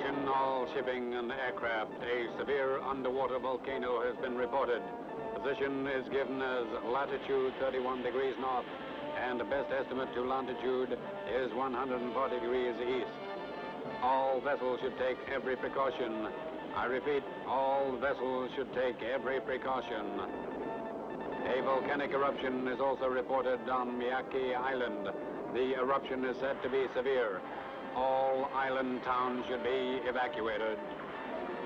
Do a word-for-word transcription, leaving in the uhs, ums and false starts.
Attention all shipping and aircraft. A severe underwater volcano has been reported. Position is given as latitude thirty-one degrees north, and the best estimate to longitude is one hundred forty degrees east. All vessels should take every precaution. I repeat, all vessels should take every precaution. A volcanic eruption is also reported on Miyake Island. The eruption is said to be severe. All island towns should be evacuated.